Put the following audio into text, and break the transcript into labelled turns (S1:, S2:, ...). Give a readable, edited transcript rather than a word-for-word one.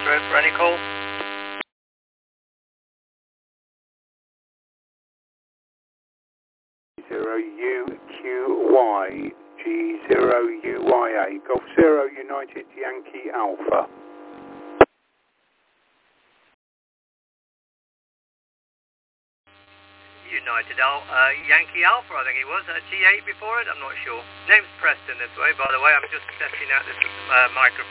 S1: through for any call.
S2: G0UQY, G0UYA, Golf 0 United Yankee Alpha.
S1: United Yankee Alpha, I think it was. T8 before it, I'm not sure. Name's Preston this way, by the way. I'm just testing out this microphone.